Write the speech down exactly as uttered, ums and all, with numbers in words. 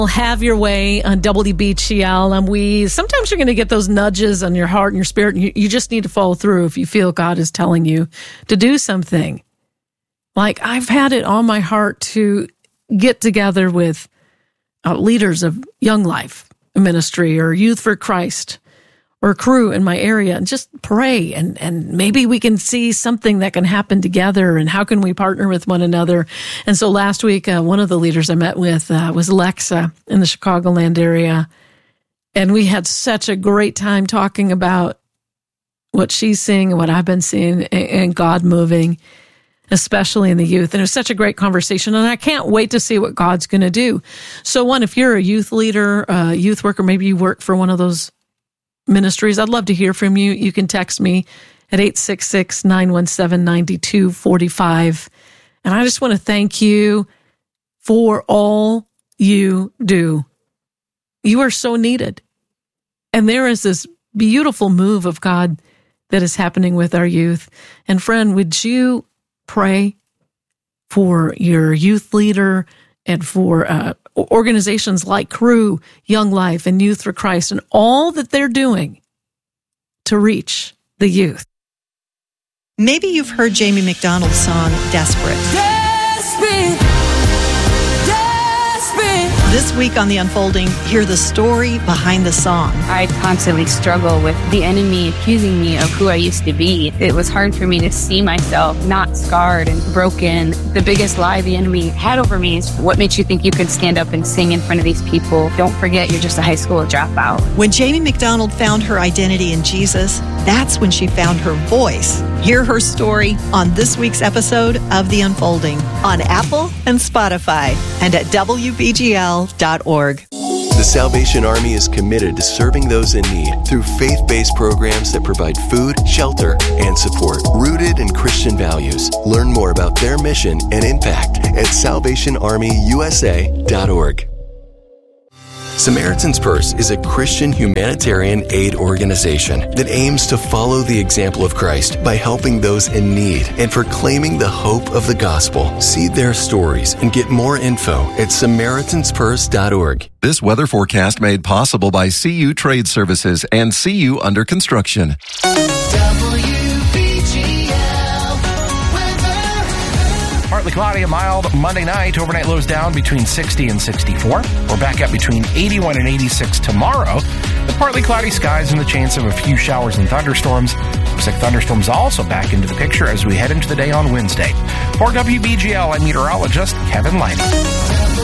Have your way on W B G L. And we sometimes you're going to get those nudges on your heart and your spirit, and you, you just need to follow through if you feel God is telling you to do something. Like I've had it on my heart to get together with uh, leaders of Young Life Ministry or Youth for Christ or Cru in my area and just pray, and, and maybe we can see something that can happen together, and how can we partner with one another. And so last week, uh, one of the leaders I met with uh, was Alexa in the Chicagoland area, and we had such a great time talking about what she's seeing and what I've been seeing, and, and God moving, especially in the youth. And it was such a great conversation, and I can't wait to see what God's going to do. So one, if you're a youth leader, uh, youth worker, maybe you work for one of those ministries, I'd love to hear from you. You can text me at eight six six, nine one seven, nine two four five. And I just want to thank you for all you do. You are so needed. And there is this beautiful move of God that is happening with our youth. And friend, would you pray for your youth leader and for uh, organizations like Cru, Young Life, and Youth for Christ, and all that they're doing to reach the youth? Maybe you've heard Jamie McDonald's song, Desperate. Desperate, desperate. This week on The Unfolding, hear the story behind the song. I constantly struggle with the enemy accusing me of who I used to be. It was hard for me to see myself not scarred and broken. The biggest lie the enemy had over me is, what makes you think you could stand up and sing in front of these people? Don't forget, you're just a high school dropout. When Jamie McDonald found her identity in Jesus, that's when she found her voice. Hear her story on this week's episode of The Unfolding on Apple and Spotify and at W B G L dot org. The Salvation Army is committed to serving those in need through faith-based programs that provide food, shelter, and support, rooted in Christian values. Learn more about their mission and impact at salvation army u s a dot org. Samaritan's Purse is a Christian humanitarian aid organization that aims to follow the example of Christ by helping those in need and proclaiming the hope of the gospel. See their stories and get more info at samaritans purse dot org. This weather forecast made possible by C U Trade Services and C U Under Construction. Partly cloudy and mild Monday night. Overnight lows down between sixty and sixty-four. We're back up between eighty-one and eighty-six tomorrow. With partly cloudy skies and the chance of a few showers and thunderstorms. Looks like thunderstorms also back into the picture as we head into the day on Wednesday. For W B G L, I'm meteorologist Kevin Lighty.